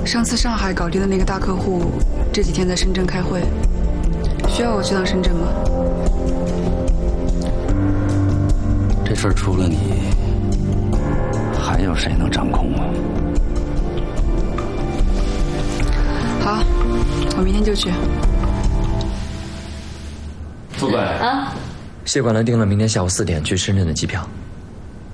上次上海搞定的那个大客户，这几天在深圳开会，需要我去趟深圳吗？ 这事儿除了你，还有谁能掌控吗？ 好，我明天就去。 副官啊， 谢管了订了明天下午4点去深圳的机票。